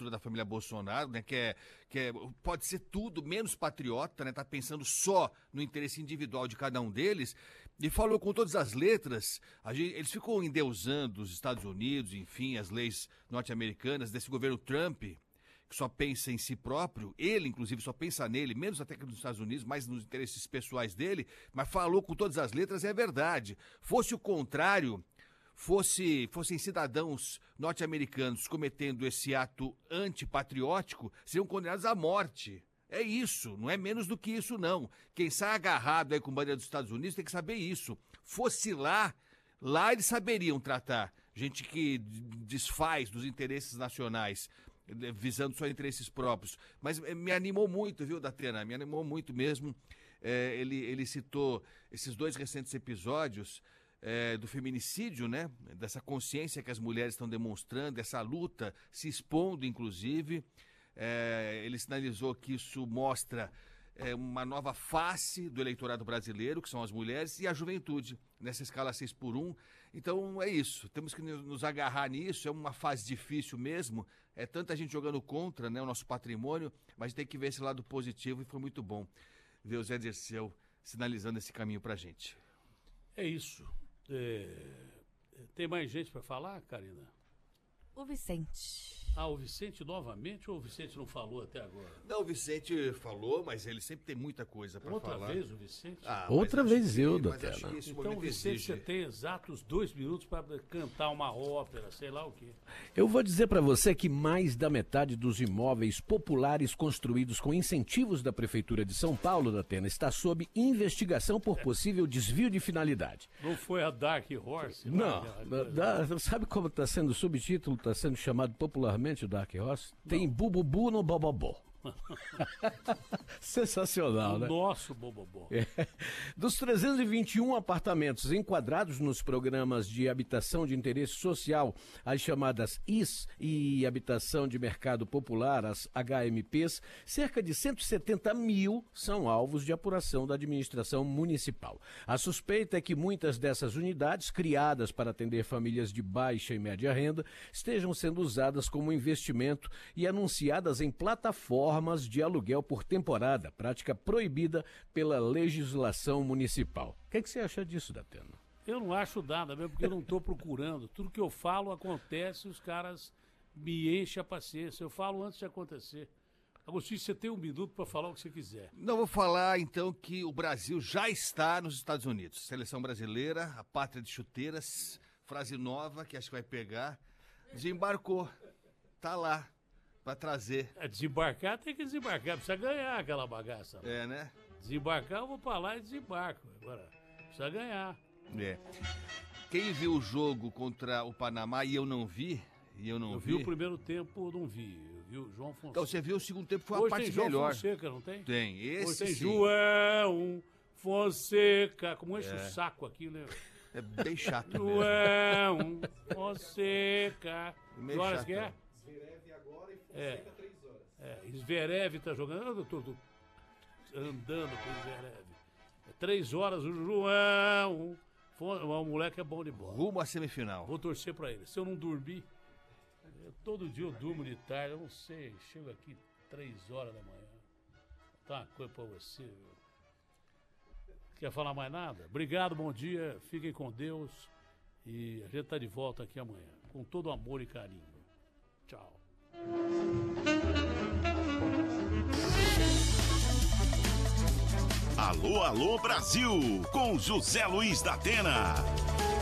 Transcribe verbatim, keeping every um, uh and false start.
postura da família Bolsonaro, né? Que, é, que é, pode ser tudo menos patriota, né? Tá pensando só no interesse individual de cada um deles. E falou com todas as letras. A gente, eles ficam endeusando os Estados Unidos, enfim, as leis norte-americanas desse governo Trump, que só pensa em si próprio, ele, inclusive, só pensa nele, menos até que nos Estados Unidos, mais nos interesses pessoais dele, mas falou com todas as letras, é verdade. Fosse o contrário, fosse, fossem cidadãos norte-americanos cometendo esse ato antipatriótico, seriam condenados à morte. É isso, não é menos do que isso, não. Quem sai agarrado aí com a bandeira dos Estados Unidos tem que saber isso. Fosse lá, lá eles saberiam tratar gente que desfaz dos interesses nacionais, visando só interesses próprios. Mas me animou muito, viu, Datena? Me animou muito mesmo. É, ele, ele citou esses dois recentes episódios é, do feminicídio, né? Dessa consciência que as mulheres estão demonstrando, essa luta, se expondo, inclusive. É, ele sinalizou que isso mostra é, uma nova face do eleitorado brasileiro, que são as mulheres, e a juventude, nessa escala seis por um. Então é isso, temos que nos agarrar nisso, é uma fase difícil mesmo, é tanta gente jogando contra, né, o nosso patrimônio, mas tem que ver esse lado positivo, e foi muito bom ver o Zé Dirceu sinalizando esse caminho pra gente. É isso. É... Tem mais gente para falar, Karina? O Vicente. Ah, o Vicente novamente ou o Vicente não falou até agora? Não, o Vicente falou, mas ele sempre tem muita coisa para falar. Outra vez o Vicente? Ah, Outra vez que, eu, Datena. Então, Vicente, exige. Você tem exatos dois minutos para cantar uma ópera, sei lá o quê. Eu vou dizer para você que mais da metade dos imóveis populares construídos com incentivos da Prefeitura de São Paulo, Datena, está sob investigação por possível desvio de finalidade. Não foi a Dark Horse? Não, não da, da, sabe como está sendo o subtítulo, está sendo chamado popularmente o Dark Horse? Não. Tem bububu no bobobó. Sensacional, o né? Nosso bobobó. É. Dos trezentos e vinte e um apartamentos enquadrados nos programas de habitação de interesse social, as chamadas I S e habitação de mercado popular, as H M Ps, cerca de cento e setenta mil são alvos de apuração da administração municipal. A suspeita é que muitas dessas unidades, criadas para atender famílias de baixa e média renda, estejam sendo usadas como investimento e anunciadas em plataformas formas de aluguel por temporada, prática proibida pela legislação municipal. O que, é que você acha disso, Datena? Eu não acho nada, mesmo porque eu não estou procurando. Tudo que eu falo acontece e os caras me enchem a paciência. Eu falo antes de acontecer. Agostinho, você tem um minuto para falar o que você quiser. Não, vou falar então que o Brasil já está nos Estados Unidos. Seleção brasileira, a pátria de chuteiras, frase nova que acho que vai pegar, desembarcou, tá lá. Pra trazer. É, desembarcar tem que desembarcar, precisa ganhar aquela bagaça. É, né? Desembarcar eu vou pra lá e desembarco. Agora, precisa ganhar. É. Quem viu o jogo contra o Panamá e eu não vi, e eu não eu vi... vi o primeiro tempo, não vi. Eu vi o João Fonseca. Então você viu o segundo tempo, foi Hoje a parte tem João melhor. Fonseca, não tem? Tem, esse Hoje tem sim. João Fonseca. Como enche É. o saco aqui, né? É bem chato mesmo. João Fonseca. Meio Que horas chato. que é? Zverev agora e Fonseca É. três horas. É, Zverev tá jogando. Eu tô, tô andando com o Zverev. É três horas, o João. O moleque é bom de bola. Rumo à semifinal. Vou torcer pra ele. Se eu não dormir, eu, todo dia eu durmo de tarde, eu não sei. Chego aqui três horas da manhã. Tá uma coisa pra você. Viu? Quer falar mais nada? Obrigado, bom dia. Fiquem com Deus. E a gente tá de volta aqui amanhã. Com todo amor e carinho. Tchau. Alô, alô, Brasil, com José Luiz da Atena.